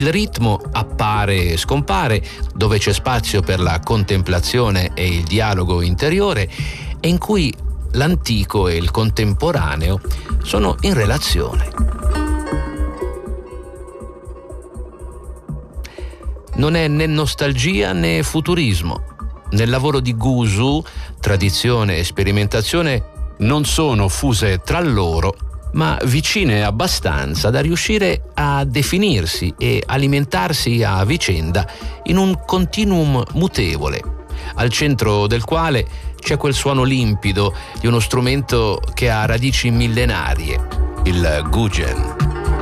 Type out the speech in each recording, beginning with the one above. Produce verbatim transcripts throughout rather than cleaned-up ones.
Il ritmo appare e scompare, dove c'è spazio per la contemplazione e il dialogo interiore, e in cui l'antico e il contemporaneo sono in relazione. Non è né nostalgia né futurismo. Nel lavoro di Gusu, tradizione e sperimentazione non sono fuse tra loro, ma vicine abbastanza da riuscire a definirsi e alimentarsi a vicenda in un continuum mutevole, al centro del quale c'è quel suono limpido di uno strumento che ha radici millenarie, il guzheng.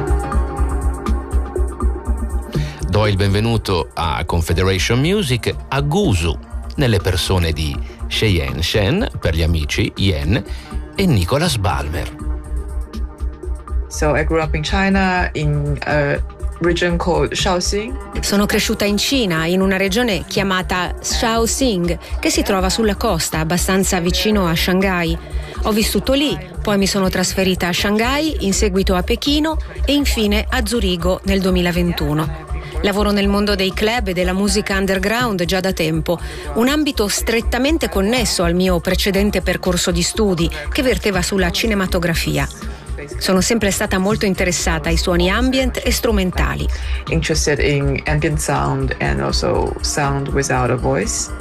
Do il benvenuto a Confederation Music, a Gusu, nelle persone di Cheyenne Shen, per gli amici Yen, e Nicholas Balmer. So I grew up in China in a region called Shaoxing. Sono cresciuta in Cina, in una regione chiamata Shaoxing, che si trova sulla costa, abbastanza vicino a Shanghai. Ho vissuto lì, poi mi sono trasferita a Shanghai, in seguito a Pechino e infine a Zurigo nel duemilaventuno. Lavoro nel mondo dei club e della musica underground già da tempo, un ambito strettamente connesso al mio precedente percorso di studi, che verteva sulla cinematografia. Sono sempre stata molto interessata ai suoni ambient e strumentali. Interested in ambient sound and also sound without a voice.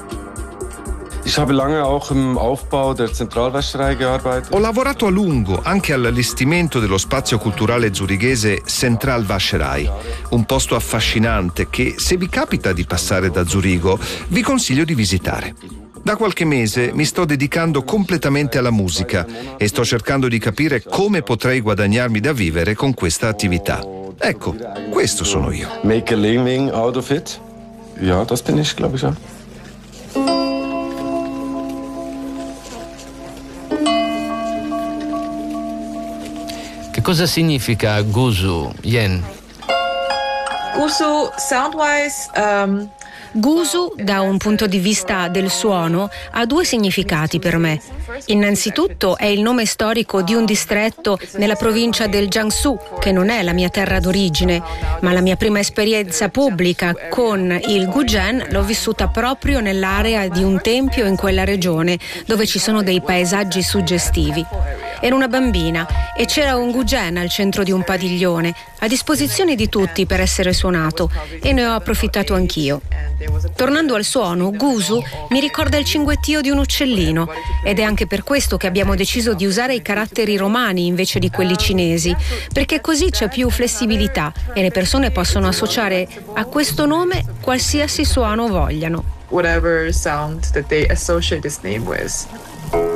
Ho lavorato a lungo anche all'allestimento dello spazio culturale zurighese Zentralwasserei, un posto affascinante che, se vi capita di passare da Zurigo, vi consiglio di visitare. Da qualche mese mi sto dedicando completamente alla musica e sto cercando di capire come potrei guadagnarmi da vivere con questa attività. Ecco, questo sono io. Make a living out of it? Ja, das bin ich, glaube ich, ja. Che cosa significa Gusu, Yen? Gusu, sound-wise, um, Gusu, da un punto di vista del suono, ha due significati per me. Innanzitutto è il nome storico di un distretto nella provincia del Jiangsu, che non è la mia terra d'origine, ma la mia prima esperienza pubblica con il guzheng l'ho vissuta proprio nell'area di un tempio in quella regione, dove ci sono dei paesaggi suggestivi. Ero una bambina e c'era un guzheng al centro di un padiglione, a disposizione di tutti per essere suonato, e ne ho approfittato anch'io. Tornando al suono, Gusu mi ricorda il cinguettio di un uccellino, ed è anche per questo che abbiamo deciso di usare i caratteri romani invece di quelli cinesi, perché così c'è più flessibilità e le persone possono associare a questo nome qualsiasi suono vogliano. Whatever sound that they associate this name with.